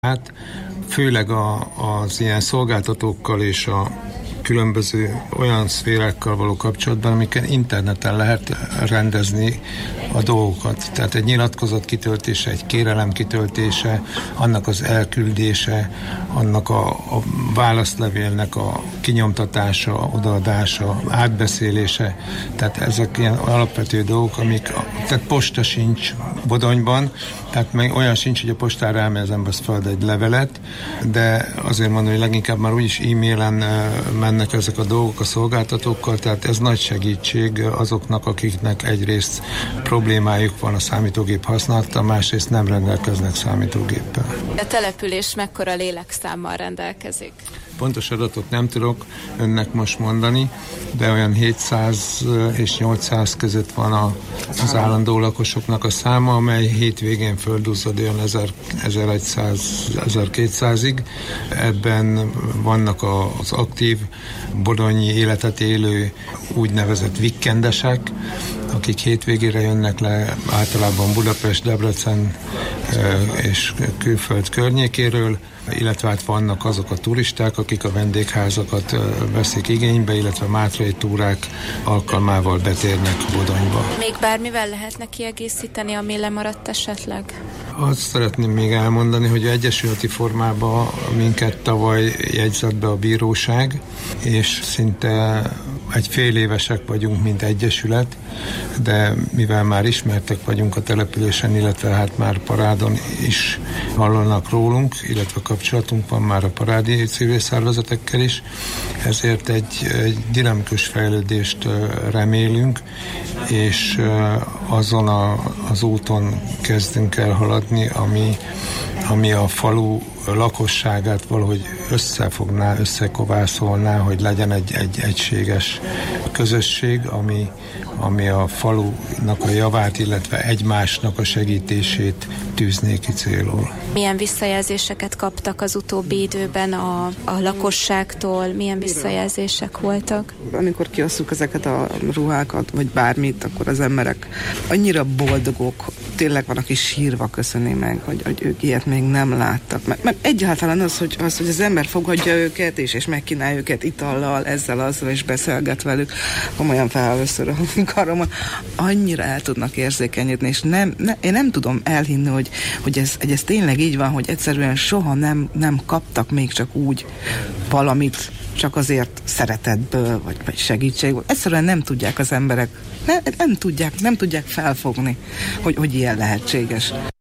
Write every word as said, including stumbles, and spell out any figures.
Hát főleg a, az ilyen szolgáltatókkal és a különböző olyan szférákkal való kapcsolatban, amiken interneten lehet rendezni a dolgokat. Tehát egy nyilatkozat kitöltése, egy kérelem kitöltése, annak az elküldése, annak a, a válaszlevélnek a kinyomtatása, odaadása, átbeszélése. Tehát ezek ilyen alapvető dolgok, amik, tehát posta sincs Bodonyban, tehát meg olyan sincs, hogy a postára elmegy az ember, az föld egy levelet, de azért mondom, hogy leginkább már úgyis e-mailen mennek ezek a dolgok a szolgáltatókkal, tehát ez nagy segítség azoknak, akiknek egyrészt problémájuk van a számítógép használata, másrészt nem rendelkeznek számítógéppel. A település mekkora lélekszámmal rendelkezik? Pontos adatot nem tudok önnek most mondani, de olyan hétszáz és nyolcszáz között van a, az állandó lakosoknak a száma, amely hétvégén földúszod olyan ezer-száz-ezerkétszázig. Ebben vannak az aktív bodonyi életet élő úgynevezett vikendesek, akik hétvégére jönnek le általában Budapest, Debrecen és külföld környékéről, illetve hát vannak azok a turisták, akik a vendégházakat veszik igénybe, illetve mátrai túrák alkalmával betérnek Bodonyba. Még bármivel lehetne kiegészíteni, ami lemaradt esetleg? Azt szeretném még elmondani, hogy egyesületi formában minket tavaly jegyzett be a bíróság, és szinte egy fél évesek vagyunk, mint egyesület, de mivel már ismertek vagyunk a településen, illetve hát már parádon is hallanak rólunk, illetve kapcsolatunk van már a parádi civil szervezetekkel is, ezért egy, egy dinamikus fejlődést remélünk, és azon a, az úton kezdünk el haladni, ami, ami a falu lakosságát valahogy összefogná, összekovászolná, hogy legyen egy, egy egységes közösség, ami, ami a falunak a javát, illetve egymásnak a segítését tűzné ki célul. Milyen visszajelzéseket kaptak az utóbbi időben a, a lakosságtól? Milyen visszajelzések voltak? Amikor kiosztuk ezeket a ruhákat, vagy bármit, akkor az emberek annyira boldogok, tényleg van, aki sírva köszöni meg, hogy, hogy ők ilyet még nem láttak. Mert, mert egyáltalán az hogy, az, hogy az ember fogadja őket, és, és megkínálja őket itallal, ezzel, azzal, és beszélget velük, komolyan fel először a karomon, annyira el tudnak érzékenyedni, és nem, ne, én nem tudom elhinni, hogy, hogy, ez, hogy ez tényleg így van, hogy egyszerűen soha nem, nem kaptak még csak úgy valamit, csak azért szeretetből, vagy, vagy segítségből. Egyszerűen nem tudják az emberek, ne, nem tudják, nem tudják felfogni, hogy, hogy ilyen lehetséges.